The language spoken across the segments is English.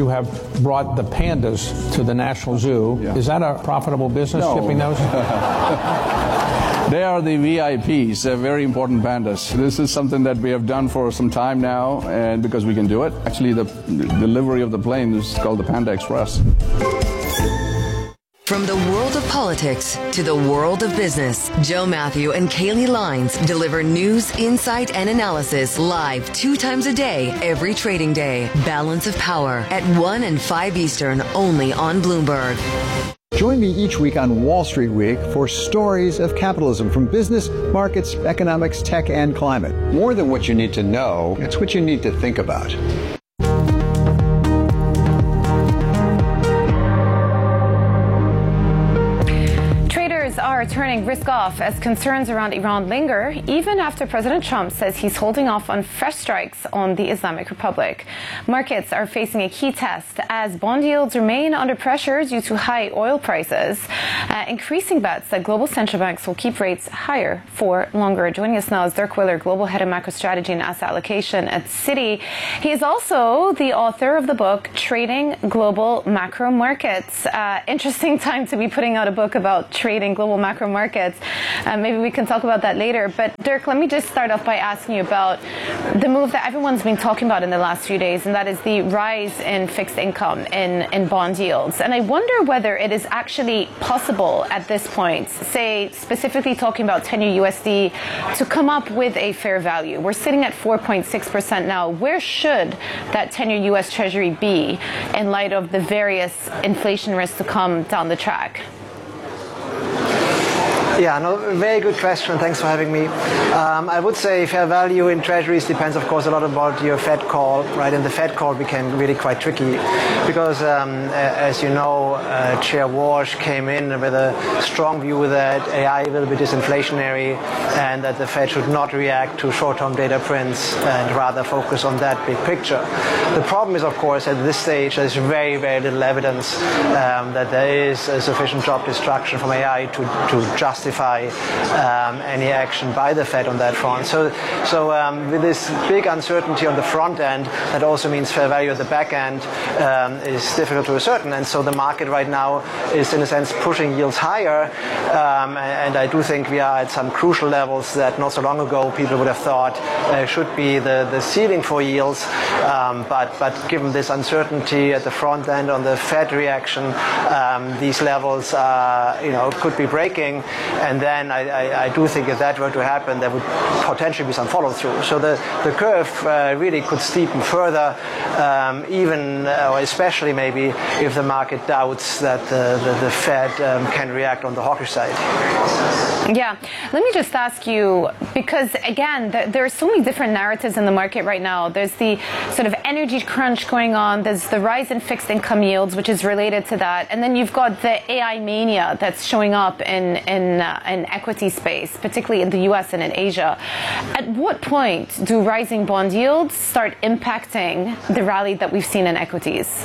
you have brought the pandas to the National Zoo. Yeah. Is that a profitable business, shipping those? They are the VIPs. They're very important pandas. This is something that we have done for some time now, and because we can do it. Actually, the delivery of the plane is called the Panda Express. From the world of politics to the world of business, Joe Matthew and Kaylee Lines deliver news, insight, and analysis live 2 times a day, every trading day. Balance of Power at 1 and 5 Eastern, only on Bloomberg. Join me each week on Wall Street Week for stories of capitalism from business, markets, economics, tech, and climate. More than what you need to know, it's what you need to think about. Are turning risk off as concerns around Iran linger, even after President Trump says he's holding off on fresh strikes on the Islamic Republic. Markets are facing a key test as bond yields remain under pressure due to high oil prices, increasing bets that global central banks will keep rates higher for longer. Joining us now is Dirk Willer, Global Head of Macro Strategy and Asset Allocation at Citi. He is also the author of the book, Trading Global Macro Markets. Interesting time to be putting out a book about trading global macro markets. Maybe we can talk about that later. But Dirk, let me just start off by asking you about the move that everyone's been talking about in the last few days, and that is the rise in fixed income in bond yields. And I wonder whether it is actually possible at this point, say specifically talking about 10-year USD, to come up with a fair value. We're sitting at 4.6% now. Where should that 10-year US Treasury be in light of the various inflation risks to come down the track? Yeah, no, very good question. Thanks for having me. I would say fair value in treasuries depends, of course, a lot about your Fed call, right? And the Fed call became really quite tricky because, as you know, Chair Walsh came in with a strong view that AI will be disinflationary and that the Fed should not react to short-term data prints and rather focus on that big picture. The problem is, of course, at this stage, there's very, very little evidence that there is a sufficient job destruction from AI to justify any action by the Fed on that front. So with this big uncertainty on the front end, that also means fair value at the back end is difficult to ascertain. And so the market right now is, in a sense, pushing yields higher. And I do think we are at some crucial levels that not so long ago people would have thought should be the ceiling for yields. But given this uncertainty at the front end on the Fed reaction, these levels could be breaking. And then I do think if that were to happen, there would potentially be some follow-through. So the curve really could steepen further, even or especially maybe if the market doubts that the Fed can react on the hawkish side. Yeah. Let me just ask you, because, again, there are so many different narratives in the market right now. There's the sort of energy crunch going on. There's the rise in fixed income yields, which is related to that. And then you've got the AI mania that's showing up in equity space, particularly in the U.S. and in Asia. At what point do rising bond yields start impacting the rally that we've seen in equities?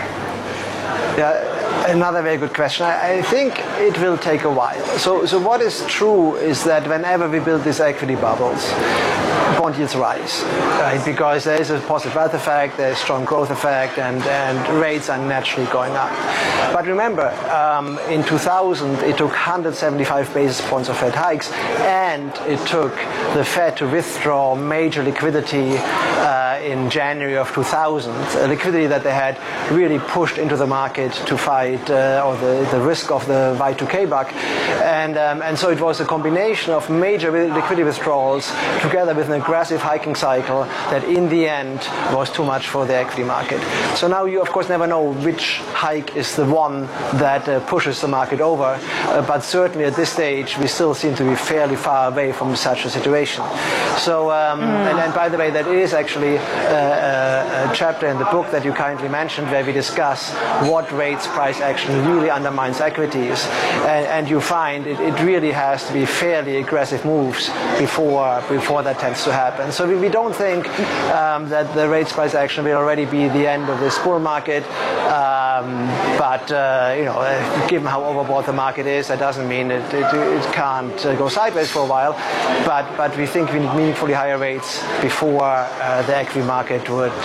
Yeah, another very good question. I think it will take a while. So what is true is that whenever we build these equity bubbles, bond yields rise, right? Because there is a positive wealth effect, there's a strong growth effect, and rates are naturally going up. But remember, in 2000, it took 175 basis points of Fed hikes, and it took the Fed to withdraw major liquidity in January of 2000, liquidity that they had really pushed into the market to fight the risk of the Y2K bug. And so it was a combination of major liquidity withdrawals together with an aggressive hiking cycle that in the end was too much for the equity market. So now you, of course, never know which hike is the one that pushes the market over. But certainly at this stage, we still seem to be fairly far away from such a situation. So, and by the way, that is actually a chapter in the book that you kindly mentioned where we discuss what rates price action really undermines equities. And you find it really has to be fairly aggressive moves before that tends to happen. So we don't think that the rates price action will already be the end of this bull market. But given how overbought the market is, that doesn't mean it can't go sideways for a while. But we think we need meaningfully higher rates before the equity market would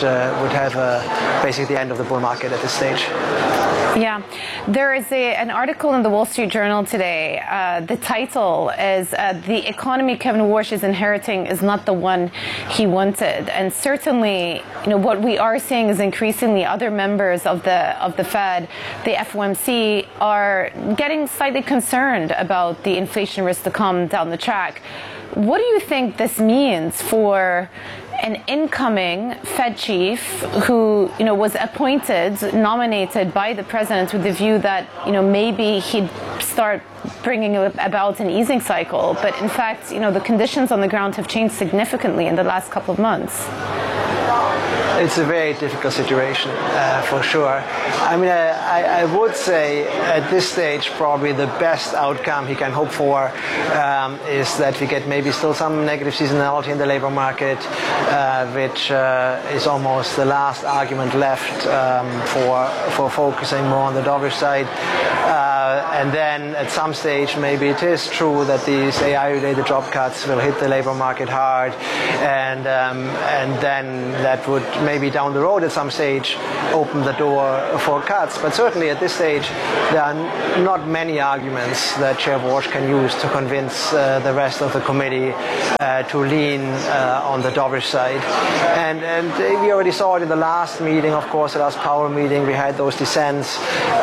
would have basically the end of the bull market at this stage. Yeah, there is an article in the Wall Street Journal today. The title is "The Economy Kevin Warsh is Inheriting is Not the One He Wanted," and certainly, what we are seeing is increasingly other members of the Fed, the FOMC, are getting slightly concerned about the inflation risk to come down the track. What do you think this means for an incoming Fed chief who, was nominated by the president with the view that, maybe he'd start bringing about an easing cycle, but in fact, the conditions on the ground have changed significantly in the last couple of months? It's a very difficult situation, for sure. I mean, I would say at this stage probably the best outcome he can hope for is that we get maybe still some negative seasonality in the labor market, which is almost the last argument left for focusing more on the dovish side. And then at some stage, maybe it is true that these AI-related job cuts will hit the labor market hard, and then that would maybe down the road at some stage open the door for cuts. But certainly at this stage, there are not many arguments that Chair Warsh can use to convince the rest of the committee to lean on the dovish side. And we already saw it in the last meeting, of course, the last Powell meeting. We had those dissents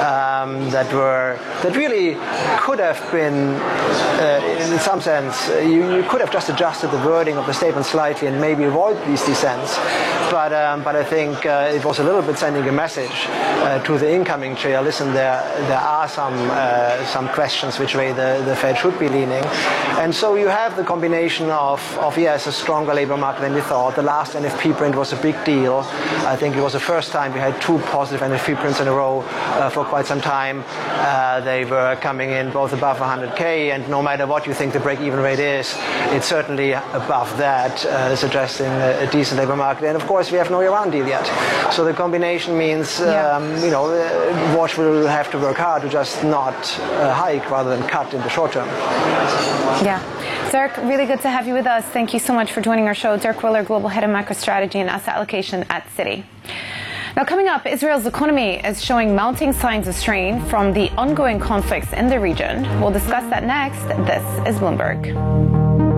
that really could have been, in some sense, you could have just adjusted the wording of the statement slightly and maybe avoid these dissents. But I think it was a little bit sending a message to the incoming chair. Listen, there are some questions which way the Fed should be leaning, and so you have the combination of yes, a stronger labor market than we thought. The last NFP print was a big deal. I think it was the first time we had two positive NFP prints in a row for quite some time. They were coming in both above 100K, and no matter what you think the break-even rate is, it's certainly above that, suggesting a decent labor market. And of course, we have no Iran deal yet. So the combination means, Warsh will have to work hard to just not hike rather than cut in the short term. Yeah. Dirk, really good to have you with us. Thank you so much for joining our show. Dirk Willer, Global Head of Macro Strategy and Asset Allocation at Citi. Now, coming up, Israel's economy is showing mounting signs of strain from the ongoing conflicts in the region. We'll discuss that next. This is Bloomberg.